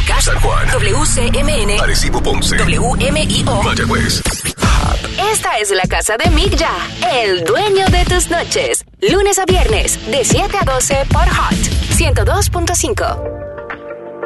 Moca, San Juan, WCMN, Arecibo, Ponce, WMIO, Mayagüez. Esta es la casa de Mick Ya, el dueño de tus noches. Lunes a viernes, de 7 a 12 por Hot 102.5.